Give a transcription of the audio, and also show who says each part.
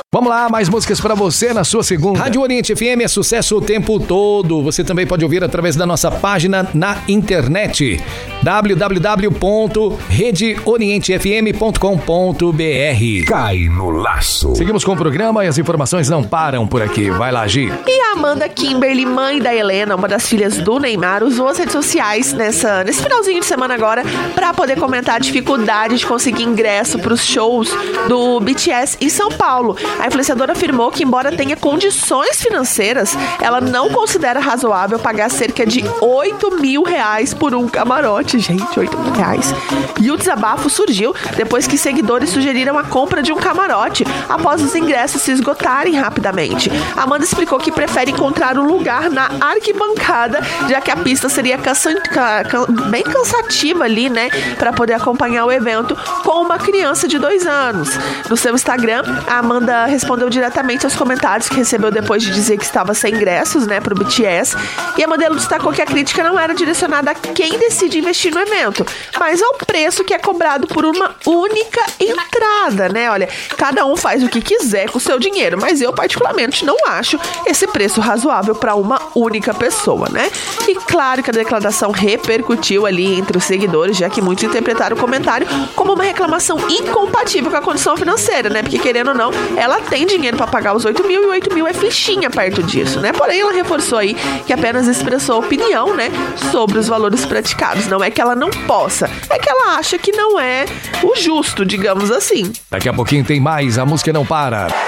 Speaker 1: Vamos lá, mais músicas pra você na sua segunda. Rádio Oriente FM é sucesso o tempo todo. Você também pode ouvir através da nossa página na internet www.redeorientefm.com.br.
Speaker 2: Cai no laço.
Speaker 1: Seguimos com o programa e as informações não param por aqui. Vai lá, Gi.
Speaker 3: E a Amanda Kimberly, mãe da Helena, uma das filhas do Neymar, usou as redes sociais nesse finalzinho de semana agora pra poder comentar a dificuldade de conseguir ingresso pros shows do BTS em São Paulo. A influenciadora afirmou que, embora tenha condições financeiras, ela não considera razoável pagar cerca de R$8.000 por um camarote. Gente, R$8.000. E o desabafo surgiu depois que seguidores sugeriram a compra de um camarote após os ingressos se esgotarem rapidamente. Amanda explicou que prefere encontrar um lugar na arquibancada, já que a pista seria bem cansativa ali, né, para poder acompanhar o evento com uma criança de 2 anos. No seu Instagram, a Amanda respondeu diretamente aos comentários que recebeu depois de dizer que estava sem ingressos, né, pro BTS. E a modelo destacou que a crítica não era direcionada a quem decide investir no evento, mas ao preço que é cobrado por uma única entrada, né? Olha, cada um faz o que quiser com o seu dinheiro, mas eu particularmente não acho esse preço razoável para uma única pessoa, né? E claro que a declaração repercutiu ali entre os seguidores, já que muitos interpretaram o comentário como uma reclamação incompatível com a condição financeira, né? Porque, querendo ou não, ela tem dinheiro para pagar os 8 mil e 8 mil é fichinha perto disso, né? Porém, ela reforçou aí que apenas expressou opinião, né, sobre os valores praticados. Não é que ela não possa, é que ela acha que não é o justo, digamos assim.
Speaker 1: Daqui a pouquinho tem mais, a música não para.